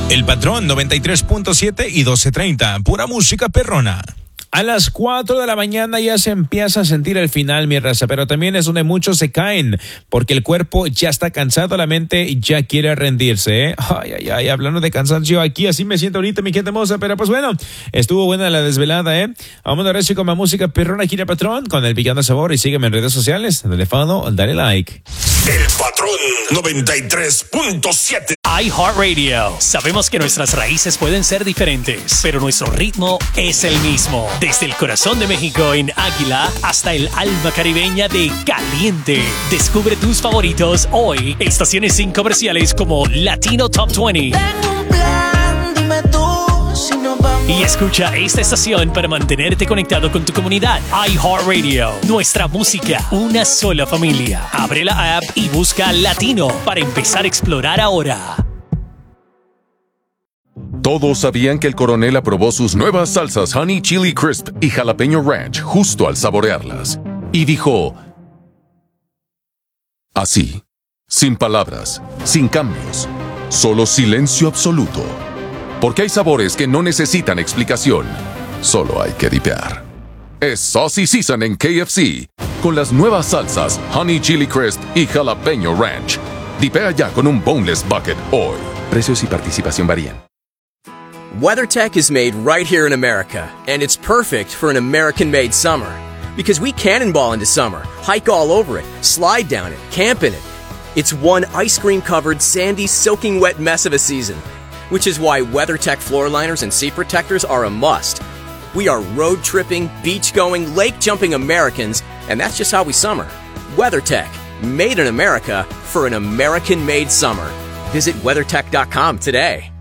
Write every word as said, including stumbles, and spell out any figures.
El Patrón noventa y tres punto siete y doce treinta, pura música perrona. A las cuatro de la mañana ya se empieza a sentir el final, mi raza, pero también es donde muchos se caen, porque el cuerpo ya está cansado, la mente ya quiere rendirse, ¿eh? Ay, ay, ay, hablando de cansancio aquí, así me siento ahorita, mi gente hermosa, pero pues bueno, estuvo buena la desvelada, ¿eh? Vamos a ver si con más música perrona aquí en El Patrón, con el Picando Sabor, y sígueme en redes sociales, dale follow, dale like. El Patrón noventa y tres punto siete. iHeartRadio. Sabemos que nuestras raíces pueden ser diferentes, pero nuestro ritmo es el mismo. Desde el corazón de México en Águila hasta el alma caribeña de Caliente. Descubre tus favoritos hoy. Estaciones sin comerciales como Latino Top veinte. Tengo un plan, dime tú si nos vamos. Y escucha esta estación para mantenerte conectado con tu comunidad. iHeartRadio. Nuestra música, una sola familia. Abre la app y busca Latino para empezar a explorar ahora. Todos sabían que el coronel aprobó sus nuevas salsas Honey Chili Crisp y Jalapeño Ranch justo al saborearlas. Y dijo... así, sin palabras, sin cambios, solo silencio absoluto. Porque hay sabores que no necesitan explicación, solo hay que dipear. Es Saucy Season en K F C, con las nuevas salsas Honey Chili Crisp y Jalapeño Ranch. Dipea ya con un boneless bucket hoy. Precios y participación varían. WeatherTech is made right here in America, and it's perfect for an American-made summer. Because we cannonball into summer, hike all over it, slide down it, camp in it. It's one ice cream-covered, sandy, soaking wet mess of a season. Which is why WeatherTech floor liners and seat protectors are a must. We are road-tripping, beach-going, lake-jumping Americans, and that's just how we summer. WeatherTech, made in America for an American-made summer. Visit WeatherTech dot com today.